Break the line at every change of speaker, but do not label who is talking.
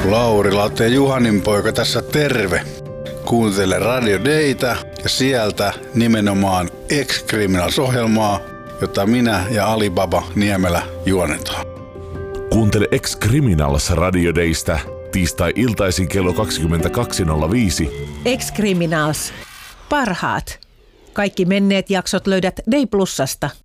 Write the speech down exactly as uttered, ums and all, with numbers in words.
Lauri Latte Juhanin poika tässä terve. Kuuntele Radio Daytä ja sieltä nimenomaan Ex-Criminals-ohjelmaa, jota minä ja Alibaba Niemelä juonetaan.
Kuuntele Ex-Criminals Radio Daystä tiistai-iltaisin kello kaksikymmentäkaksi nolla viisi.
Ex-Criminals. Parhaat. Kaikki menneet jaksot löydät Day Plusasta.